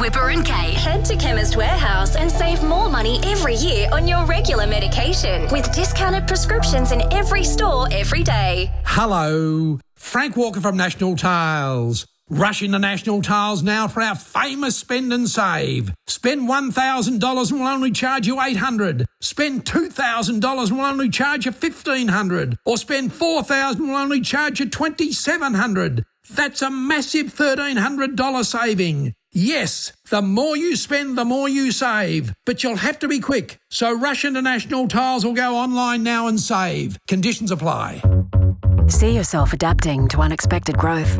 Whipper and Kate. Head to Chemist Warehouse and save more money every year on your regular medication with discounted prescriptions in every store every day. Hello, Frank Walker from National Tiles. Rush into National Tiles now for our famous spend and save. Spend $1,000 and we'll only charge you $800. Spend $2,000 and we'll only charge you $1,500. Or spend $4,000 and we'll only charge you $2,700. That's a massive $1,300 saving. Yes, the more you spend, the more you save. But you'll have to be quick. So rush into National Tiles or go online now and save. Conditions apply. See yourself adapting to unexpected growth.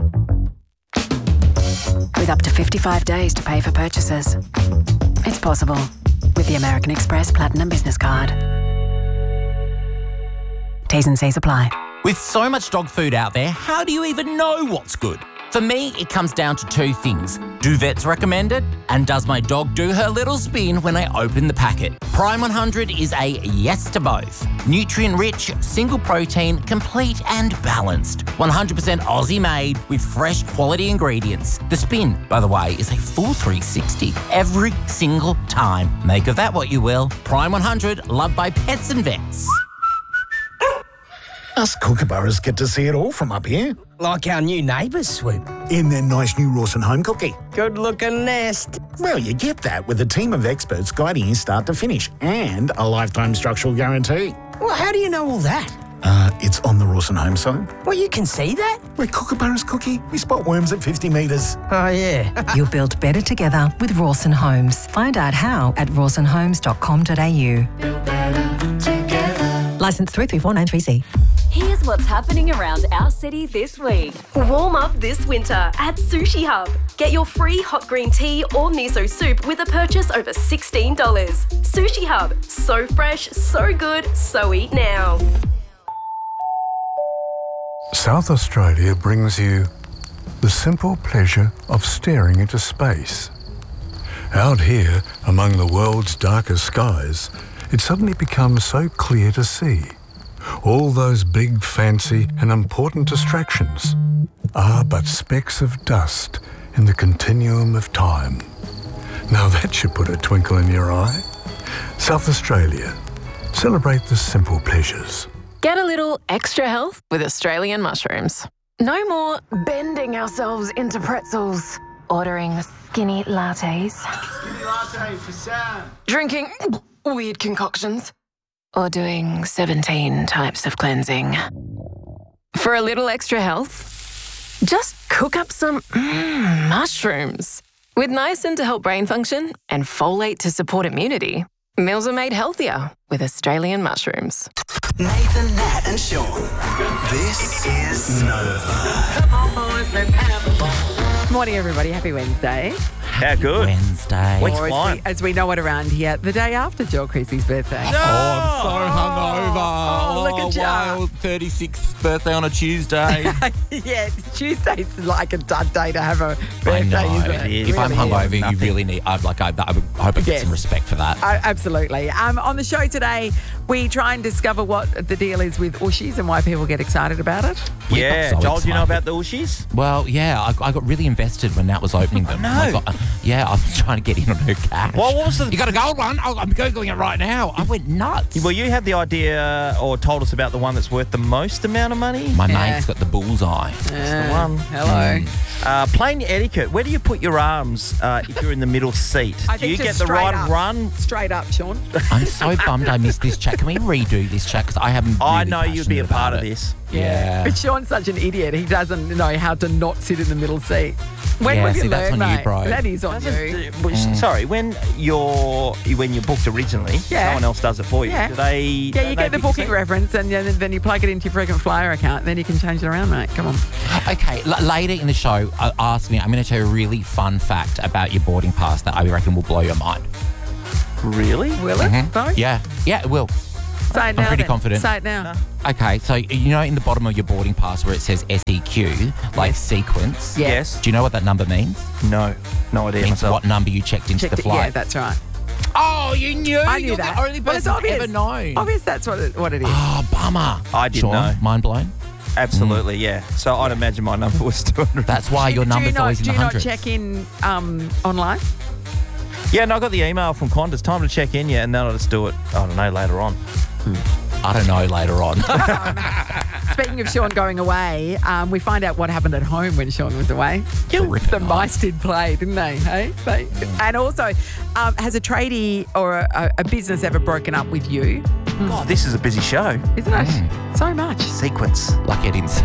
With up to 55 days to pay for purchases. It's possible with the American Express Platinum Business Card. T's and C's apply. With so much dog food out there, how do you even know what's good? For me, it comes down to two things. Do vets recommend it? And does my dog do her little spin when I open the packet? Prime 100 is a yes to both. Nutrient-rich, single protein, complete and balanced. 100% Aussie made with fresh quality ingredients. The spin, by the way, is a full 360 every single time. Make of that what you will. Prime 100, loved by pets and vets. Us kookaburras get to see it all from up here. Like our new neighbours, Swoop. In their nice new Rawson home cookie. Good-looking nest. Well, you get that with a team of experts guiding you start to finish and a lifetime structural guarantee. Well, how do you know all that? It's on the Rawson home site. Well, you can see that? We're kookaburras, Cookie. We spot worms at 50 metres. Oh, yeah. You'll build better together with Rawson Homes. Find out how at rawsonhomes.com.au. Licence 334930C. Here's what's happening around our city this week. Warm up this winter at Sushi Hub. Get your free hot green tea or miso soup with a purchase over $16. Sushi Hub. So fresh, so good, so eat now. South Australia brings you the simple pleasure of staring into space. Out here, among the world's darkest skies, it suddenly becomes so clear to see. All those big, fancy and important distractions are but specks of dust in the continuum of time. Now that should put a twinkle in your eye. South Australia. Celebrate the simple pleasures. Get a little extra health with Australian mushrooms. No more bending ourselves into pretzels, ordering skinny lattes, Skinny latte for Sam. drinking weird concoctions, or doing 17 types of cleansing. For a little extra health, just cook up some mushrooms. With niacin to help brain function and folate to support immunity, meals are made healthier with Australian mushrooms. Nathan, Nat and Sean. This is Nova. Come on, boys, let's have a ball. Morning, everybody. Happy Wednesday. How good? Wednesday. Week's Or flying. as we know it around here, the day after Joel Creasy's birthday. Oh, I'm so hungover. Oh, look at ya. wild 36th birthday on a Tuesday. Yeah, Tuesday's like a dud day to have a birthday, I know. isn't it? If I'm Really hungover, is. you really need. I hope I get Yes. some respect for that. Absolutely. On the show today, we try and discover what the deal is with Ushies and why people get excited about it. Yeah, so Joel, do you know excited. about the Ushies? Well, yeah, I got really invested when Nat was opening them. No. I was trying to get in on her cash. Well, what was the... You got a gold one? Oh, I'm Googling it right now. I went nuts. Well, you had the idea or told us about the one that's worth the most amount of money. My mate's got the bullseye. That's the one. Hello. Plane etiquette. Where do you put your arms if you're in the middle seat? I Do you think get just the straight right up. run? Straight up, Sean. I'm so bummed I missed this chat. Can we redo this chat? Because I haven't. I really know you'd be a passionate part about of it. this. Yeah. But Sean's such an idiot. He doesn't know how to not sit in the middle seat. When Yeah, will you see, that's learn, on you, mate? bro. That is on you. Sorry, when you booked originally, Yeah. no one else does it for you. Yeah. Do they? Yeah, you get the booking reference and then you plug it into your frequent flyer account. Then you can change it around, mate. Come on. Okay, later in the show, ask me. I'm going to tell you a really fun fact about your boarding pass that I reckon will blow your mind. Really? Will it? Sorry? Yeah, it will. Say it now. I'm pretty then. confident. Say it now. Okay, so you know in the bottom of your boarding pass where it says SEQ, like sequence? Yes. Do you know what that number means? No idea It means myself. what number you checked into Checked the it. flight. Yeah, that's right. Oh, you knew? I knew You're that. the only Well, it's person obvious. ever known. Obvious that's what it is. Oh, bummer. I didn't Sean, know. mind blown? Absolutely, yeah. So I'd imagine my number was 200. That's why your number's always in the Do you not hundreds. check in online? Yeah, and I got the email from Qantas. Time to check in, and then I'll just do it, I don't know, later on. I don't know, later on. Speaking of Sean going away, we find out what happened at home when Sean was away. The mice did play, didn't they? Hey? And also, has a tradie or a business ever broken up with you? God, this is a busy show. Isn't it? So much. Sequence. Like it is.